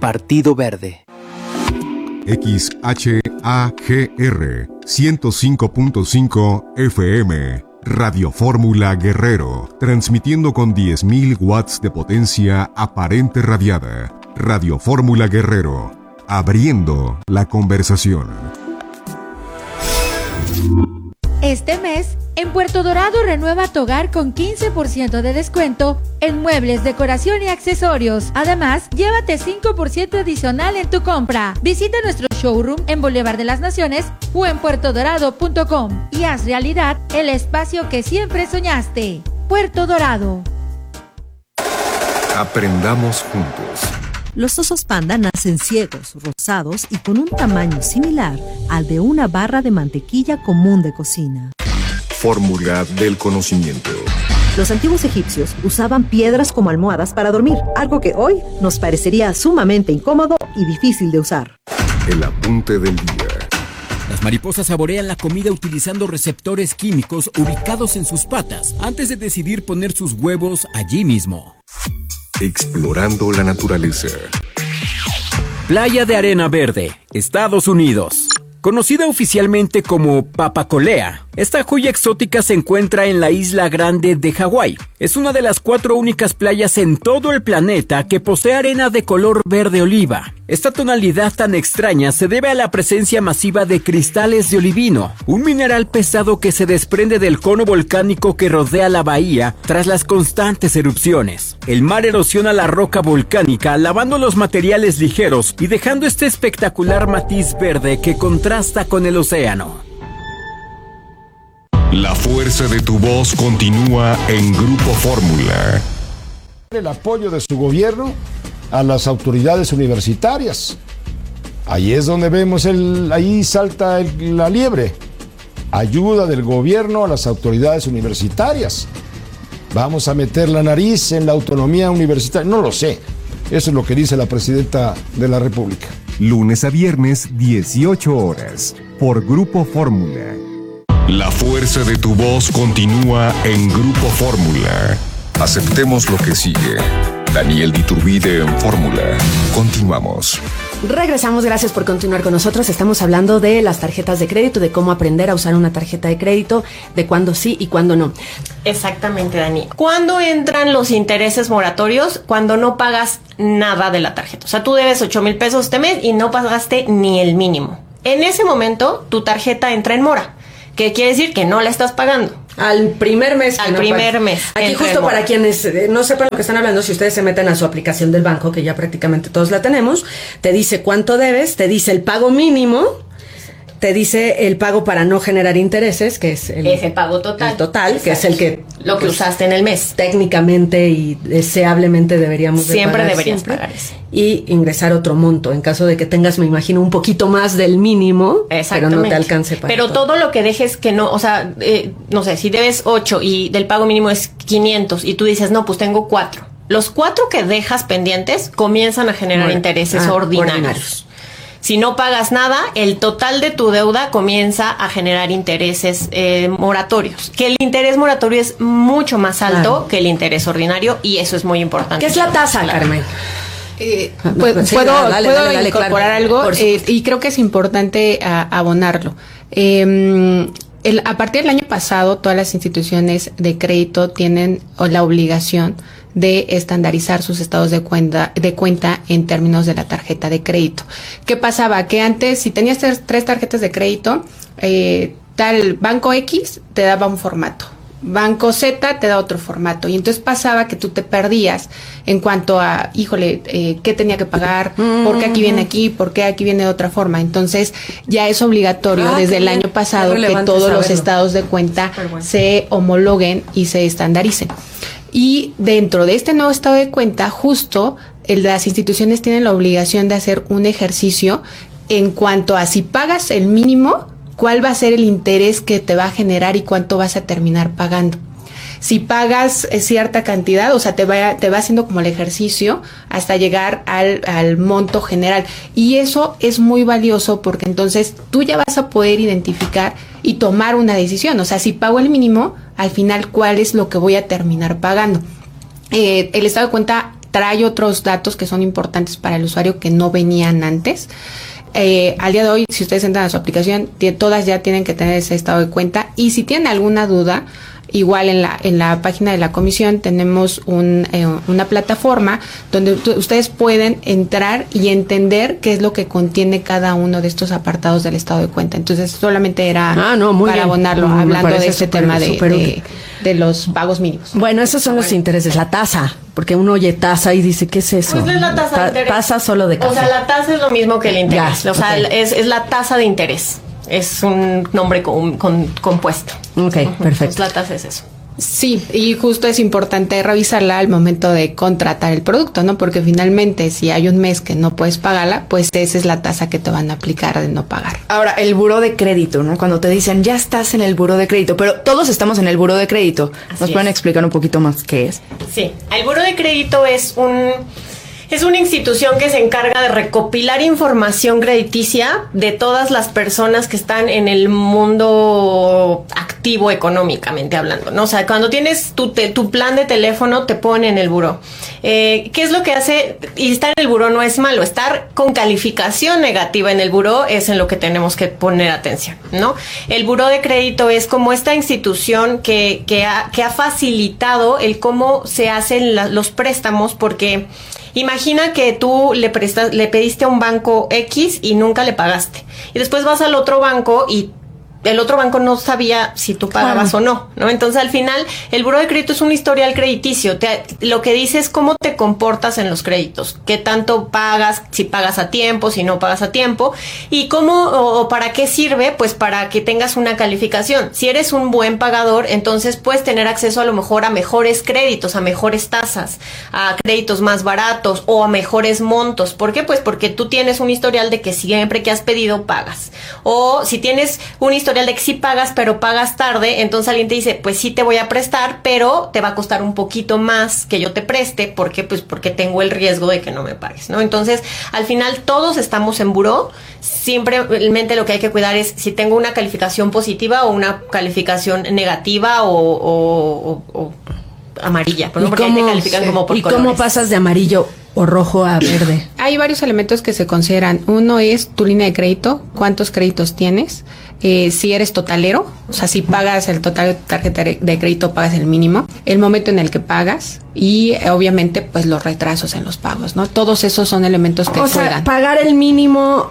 Partido Verde. XHAGR 105.5 FM, Radio Fórmula Guerrero, transmitiendo con 10.000 watts de potencia aparente radiada. Radio Fórmula Guerrero, abriendo la conversación. Este mes, en Puerto Dorado renueva tu hogar con 15% de descuento en muebles, decoración y accesorios. Además, llévate 5% adicional en tu compra. Visita nuestro showroom en Boulevard de las Naciones o en puertodorado.com y haz realidad el espacio que siempre soñaste. Puerto Dorado. Aprendamos juntos. Los osos panda nacen ciegos, rosados y con un tamaño similar al de una barra de mantequilla común de cocina. Fórmula del conocimiento. Los antiguos egipcios usaban piedras como almohadas para dormir, algo que hoy nos parecería sumamente incómodo y difícil de usar. El apunte del día. Las mariposas saborean la comida utilizando receptores químicos ubicados en sus patas antes de decidir poner sus huevos allí mismo. Explorando la naturaleza. Playa de Arena Verde, Estados Unidos. Conocida oficialmente como Papacolea, esta joya exótica se encuentra en la isla Grande de Hawái. Es una de las 4 únicas playas en todo el planeta que posee arena de color verde oliva. Esta tonalidad tan extraña se debe a la presencia masiva de cristales de olivino, un mineral pesado que se desprende del cono volcánico que rodea la bahía tras las constantes erupciones. El mar erosiona la roca volcánica, lavando los materiales ligeros y dejando este espectacular matiz verde que contrasta con el océano. La fuerza de tu voz continúa en Grupo Fórmula. El apoyo de su gobierno a las autoridades universitarias. Ahí es donde vemos ahí salta la liebre. Ayuda del gobierno a las autoridades universitarias. Vamos a meter la nariz en la autonomía universitaria. No lo sé. Eso es lo que dice la presidenta de la República. Lunes a viernes, 18 horas, por Grupo Fórmula. La fuerza de tu voz continúa en Grupo Fórmula. Aceptemos lo que sigue. Daniel Diturbide en Fórmula. Continuamos. Regresamos, gracias por continuar con nosotros. Estamos hablando de las tarjetas de crédito, de cómo aprender a usar una tarjeta de crédito, de cuándo sí y cuándo no. Exactamente, Dani. ¿Cuándo entran los intereses moratorios? Cuando no pagas nada de la tarjeta. O sea, tú debes 8,000 pesos este mes y no pagaste ni el mínimo. En ese momento, tu tarjeta entra en mora. ¿Qué quiere decir? Que no la estás pagando. Al primer mes. Al primer mes. Aquí justo para quienes no sepan lo que están hablando, si ustedes se meten a su aplicación del banco, que ya prácticamente todos la tenemos, te dice cuánto debes, te dice el pago mínimo, te dice el pago para no generar intereses, que es ese pago total. El total, exacto, que es el que lo que usaste en el mes. Técnicamente y deseablemente deberíamos siempre pagar. Deberías pagar eso. Y ingresar otro monto, en caso de que tengas, me imagino, un poquito más del mínimo, pero no te alcance para pero todo lo que dejes que no, o sea, no sé, si debes 8 y del pago mínimo es 500 y tú dices, no, pues tengo 4. Los 4 que dejas pendientes comienzan a generar intereses ordinarios. Si no pagas nada, el total de tu deuda comienza a generar intereses moratorios. Que el interés moratorio es mucho más alto que el interés ordinario y eso es muy importante. ¿Qué es la tasa, Carmen? Puedo incorporar algo y creo que es importante abonarlo. A partir del año pasado, todas las instituciones de crédito tienen la obligación de estandarizar sus estados de cuenta en términos de la tarjeta de crédito. ¿Qué pasaba? Que antes, si tenías 3 tarjetas de crédito, tal Banco X te daba un formato, Banco Z te da otro formato, y entonces pasaba que tú te perdías en cuanto a, ¿qué tenía que pagar? ¿Por qué aquí viene aquí? ¿Por qué aquí viene de otra forma? Entonces ya es obligatorio desde el año pasado que todos los estados de cuenta se homologuen y se estandaricen. Y dentro de este nuevo estado de cuenta, justo las instituciones tienen la obligación de hacer un ejercicio en cuanto a si pagas el mínimo, cuál va a ser el interés que te va a generar y cuánto vas a terminar pagando. Si pagas cierta cantidad, o sea, te va haciendo como el ejercicio hasta llegar al monto general. Y eso es muy valioso porque entonces tú ya vas a poder identificar y tomar una decisión. O sea, si pago el mínimo, al final, ¿cuál es lo que voy a terminar pagando? El estado de cuenta trae otros datos que son importantes para el usuario que no venían antes. Al día de hoy, si ustedes entran a su aplicación, todas ya tienen que tener ese estado de cuenta, y si tienen alguna duda, igual en la página de la comisión tenemos una plataforma donde ustedes pueden entrar y entender qué es lo que contiene cada uno de estos apartados del estado de cuenta. Entonces solamente era para abonarlo, hablando de este tema de los pagos mínimos. Bueno, esos son los intereses, la tasa, porque uno oye tasa y dice, ¿qué es eso? Pues es la tasa de interés. Tasa solo de café. O sea, la tasa es lo mismo que el interés. Ya, o sea, es la tasa de interés. Es un nombre compuesto. Ok, perfecto. Entonces, la tasa es eso. Sí, y justo es importante revisarla al momento de contratar el producto, ¿no? Porque finalmente, si hay un mes que no puedes pagarla, pues esa es la tasa que te van a aplicar de no pagar. Ahora, el buró de crédito, ¿no? Cuando te dicen, ya estás en el buró de crédito, pero todos estamos en el buró de crédito. ¿Nos pueden explicar un poquito más qué es? Sí, el buró de crédito es una institución que se encarga de recopilar información crediticia de todas las personas que están en el mundo activo económicamente hablando, ¿no? O sea, cuando tienes tu plan de teléfono, te pone en el buró. ¿Qué es lo que hace? Y estar en el buró no es malo. Estar con calificación negativa en el buró es en lo que tenemos que poner atención, ¿no? El buró de crédito es como esta institución que ha facilitado el cómo se hacen los préstamos, porque imagina que tú le pediste a un banco X y nunca le pagaste. Y después vas al otro banco y el otro banco no sabía si tú pagabas o no, ¿no? Entonces, al final, el buró de crédito es un historial crediticio. Lo que dice es cómo te comportas en los créditos, qué tanto pagas, si pagas a tiempo, si no pagas a tiempo, y cómo o para qué sirve, pues para que tengas una calificación. Si eres un buen pagador, entonces puedes tener acceso a lo mejor a mejores créditos, a mejores tasas, a créditos más baratos o a mejores montos. ¿Por qué? Pues porque tú tienes un historial de que siempre que has pedido, pagas. O si tienes un historial de que sí pagas, pero pagas tarde, entonces alguien te dice, pues sí te voy a prestar, pero te va a costar un poquito más que yo te preste. ¿Por qué? Pues porque tengo el riesgo de que no me pagues, ¿no? Entonces, al final, todos estamos en buró. Simplemente lo que hay que cuidar es si tengo una calificación positiva o una calificación negativa o amarilla, ¿no? Porque ahí te califican como por colores. ¿Y cómo pasas de amarillo o rojo a verde? Hay varios elementos que se consideran. Uno es tu línea de crédito, cuántos créditos tienes, si eres totalero, o sea, si pagas el total de tarjeta de crédito, pagas el mínimo, el momento en el que pagas y obviamente pues los retrasos en los pagos, ¿no? Todos esos son elementos que juegan. O sea, pagar el mínimo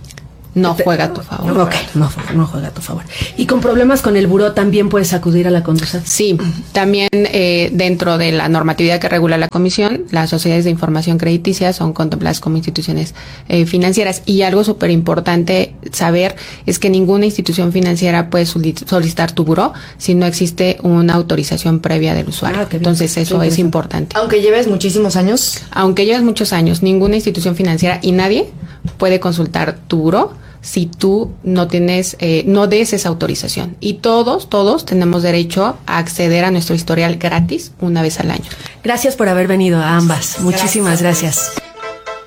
no juega a tu favor. Ok, no juega a tu favor. ¿Y con problemas con el buró también puedes acudir a la Conducef? Sí, también dentro de la normatividad que regula la comisión, las sociedades de información crediticia son contempladas como instituciones financieras. Y algo súper importante saber es que ninguna institución financiera puede solicitar tu buró si no existe una autorización previa del usuario. Entonces eso es importante. Aunque lleves muchísimos años. Aunque lleves muchos años, ninguna institución financiera y nadie puede consultar tu buró si tú no tienes, no des esa autorización. Y todos tenemos derecho a acceder a nuestro historial gratis una vez al año. Gracias por haber venido a ambas. Muchísimas gracias.